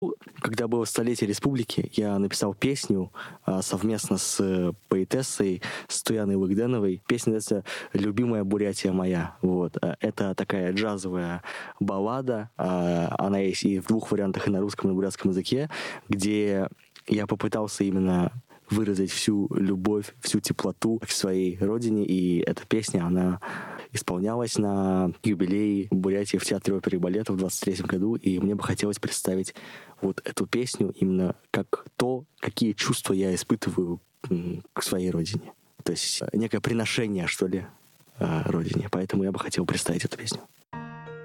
Когда было столетие республики, я написал песню совместно с поэтессой, с Туяной Лыгденовой. Песня называется «Любимая Бурятия моя». Вот. Это такая джазовая баллада. Она есть и в двух вариантах, и на русском, и на бурятском языке, где я попытался именно выразить всю любовь, всю теплоту к своей родине. И эта песня, она исполнялась на юбилее Бурятии в Театре оперы и балета в 23-м году. И мне бы хотелось представить вот эту песню именно как то, какие чувства я испытываю к своей родине. То есть некое приношение, что ли, родине. Поэтому я бы хотел представить эту песню.